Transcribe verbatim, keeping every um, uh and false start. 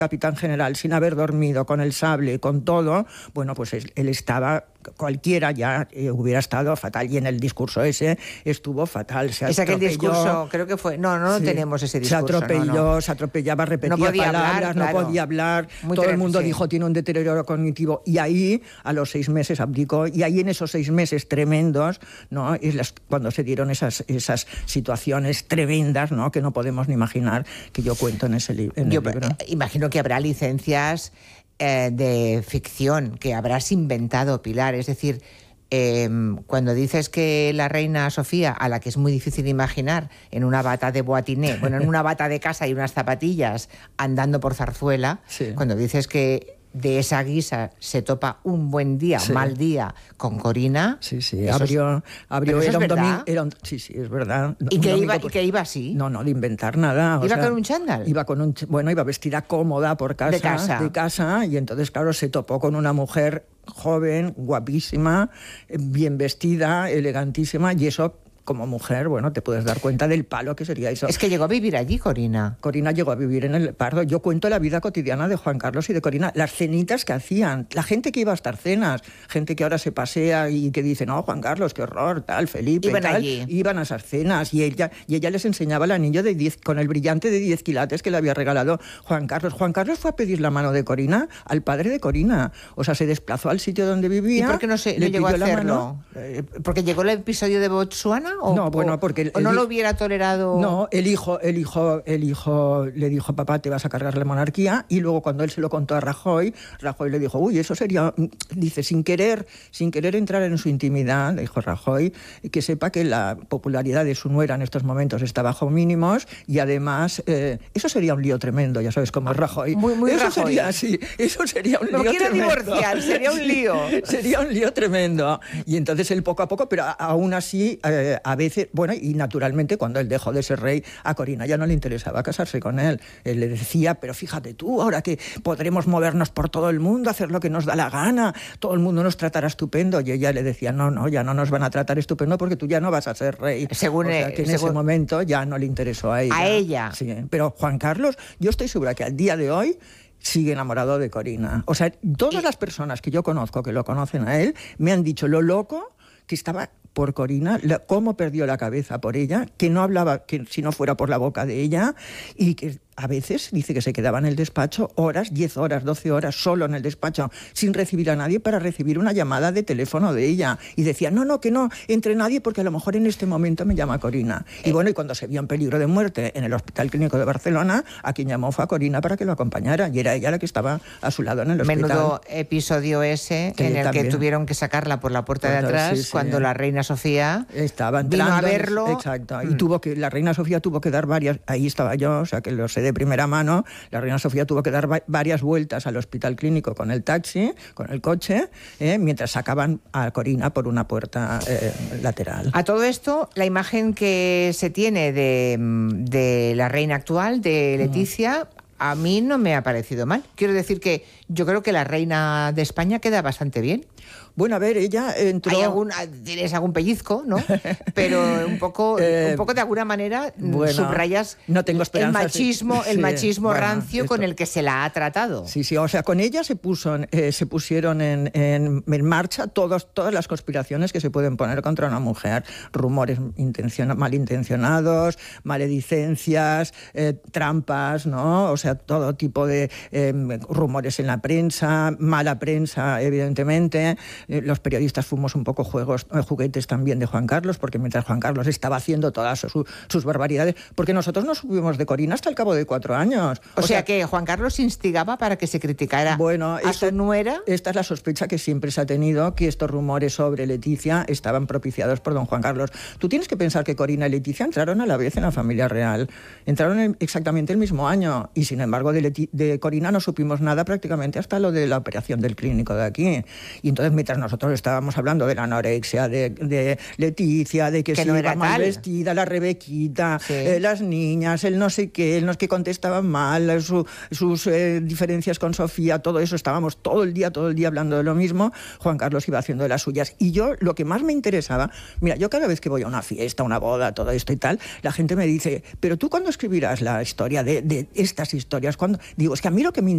capitán general sin haber dormido, con el sable, con todo, bueno, pues él, él estaba, cualquiera ya eh, hubiera estado fatal, y en el discurso ese estuvo fatal. Se es aquel discurso, creo que fue, no, no, sí, no tenemos ese discurso. Se atropelló, no, no. se atropellaba, repetía no podía palabras, hablar, claro. no podía hablar, Muy todo el mundo sí. dijo tiene un deterioro cognitivo, y ahí a los seis meses abdicó, y ahí en esos seis meses tremendos, ¿no? Es las, cuando se dieron esas, esas situaciones tremendas, ¿no? Que no podemos ni imaginar, que yo cuento en ese li en yo, el libro. Imagino que habrá licencias eh, de ficción que habrás inventado, Pilar, es decir, eh, cuando dices que la reina Sofía, a la que es muy difícil imaginar en una bata de boatiné, bueno, en una bata de casa y unas zapatillas andando por Zarzuela, sí. Cuando dices que de esa guisa se topa un buen día, sí. mal día con Corina. Sí, sí, abrió, abrió era un domingo, era un, sí, sí, es verdad. ¿Y que iba, por... ¿Y que iba así? No, no, de inventar nada. ¿Iba sea, con un chándal? Iba con un, bueno, iba vestida cómoda por casa, de casa, de casa, y entonces, claro, se topó con una mujer joven, guapísima, bien vestida, elegantísima, y eso, como mujer, bueno, te puedes dar cuenta del palo que sería eso. Es que llegó a vivir allí, Corina. Corina llegó a vivir en el Pardo. Yo cuento la vida cotidiana de Juan Carlos y de Corina, las cenitas que hacían, la gente que iba a estas cenas, gente que ahora se pasea y que dice, no, Juan Carlos, qué horror, tal, Felipe, iban tal. Allí. Iban a esas cenas, y ella, y ella les enseñaba el anillo de diez, con el brillante de diez quilates que le había regalado Juan Carlos. Juan Carlos fue a pedir la mano de Corina al padre de Corina. O sea, se desplazó al sitio donde vivía. ¿Y por qué no, se, le no llegó a hacerlo? Eh, ¿Porque llegó el episodio de Botsuana? ¿O, no, bueno, porque El, ¿O no el, lo hubiera tolerado? No, el hijo, el hijo, el hijo le dijo, papá, te vas a cargar la monarquía, y luego cuando él se lo contó a Rajoy, Rajoy le dijo, uy, eso sería, dice, sin querer, sin querer entrar en su intimidad, le dijo Rajoy, que sepa que la popularidad de su nuera en estos momentos está bajo mínimos, y además, eh, eso sería un lío tremendo, ya sabes cómo es Rajoy. Muy, muy eso Rajoy. Sería así, eso sería un no lío quiero tremendo. divorciar, sería un lío. Sería un lío tremendo. Y entonces él poco a poco, pero aún así, eh, a veces, bueno, y naturalmente cuando él dejó de ser rey, a Corina ya no le interesaba casarse con él. Él le decía, pero fíjate tú, ahora que podremos movernos por todo el mundo, hacer lo que nos da la gana, todo el mundo nos tratará estupendo. Y ella le decía, no, no, ya no nos van a tratar estupendo porque tú ya no vas a ser rey. Según o sea, que en según... ese momento ya no le interesó a ella. A ella. Sí, pero Juan Carlos, yo estoy segura que al día de hoy sigue enamorado de Corina. O sea, todas las personas que yo conozco, que lo conocen a él, me han dicho lo loco que estaba por Corina, la, cómo perdió la cabeza por ella, que no hablaba que si no fuera por la boca de ella, y que a veces dice que se quedaba en el despacho horas, diez horas, doce horas, solo en el despacho, sin recibir a nadie, para recibir una llamada de teléfono de ella. Y decía, no, no, que no entre nadie porque a lo mejor en este momento me llama Corina. Y bueno, y cuando se vio en peligro de muerte en el Hospital Clínico de Barcelona, a quien llamó fue a Corina para que lo acompañara, y era ella la que estaba a su lado en el hospital. Menudo episodio ese, que en el también. que tuvieron que sacarla por la puerta de atrás, sí, sí. cuando la reina Sofía estaba vino a verlo. Exacto, y mm. tuvo que, la reina Sofía tuvo que dar varias, ahí estaba yo, o sea que lo sé de primera mano, la reina Sofía tuvo que dar va varias vueltas al Hospital Clínico con el taxi, con el coche, eh, mientras sacaban a Corina por una puerta eh, lateral. A todo esto, la imagen que se tiene de, de la reina actual, de Leticia, mm. a mí no me ha parecido mal. Quiero decir que yo creo que la reina de España queda bastante bien. Bueno, a ver, ella entró... Hay algún, tienes algún pellizco, ¿no? Pero un poco, eh, un poco de alguna manera bueno, subrayas no tengo el machismo, el sí, machismo bueno, rancio esto. con el que se la ha tratado. Sí, sí, o sea, con ella se puso, eh, se pusieron en, en, en marcha todos, todas las conspiraciones que se pueden poner contra una mujer. Rumores intencion malintencionados, maledicencias, eh, trampas, ¿no? O sea, todo tipo de eh, rumores en la prensa, mala prensa, evidentemente. Los periodistas fuimos un poco juegos, juguetes también de Juan Carlos, porque mientras Juan Carlos estaba haciendo todas su, sus barbaridades, porque nosotros no subimos de Corina hasta el cabo de cuatro años. O, o sea, sea que Juan Carlos instigaba para que se criticara bueno, a esta, su nuera. Esta es la sospecha que siempre se ha tenido, que estos rumores sobre Leticia estaban propiciados por don Juan Carlos. Tú tienes que pensar que Corina y Leticia entraron a la vez en la familia real. Entraron en exactamente el mismo año, y sin embargo de, Leti de Corina no supimos nada prácticamente hasta lo de la operación del clínico de aquí. Y entonces mientras nosotros estábamos hablando de la anorexia de, de Leticia, de que, que si no iba era mal tal. vestida, la Rebequita, sí. eh, las niñas, el no sé qué, el no es que contestaban mal, su, sus eh, diferencias con Sofía, todo eso, estábamos todo el día, todo el día hablando de lo mismo. Juan Carlos iba haciendo de las suyas. Y yo, lo que más me interesaba, mira, yo cada vez que voy a una fiesta, una boda, todo esto y tal, la gente me dice, pero tú ¿cuándo escribirás la historia de, de estas historias? ¿Cuándo? Digo, es que a mí lo que me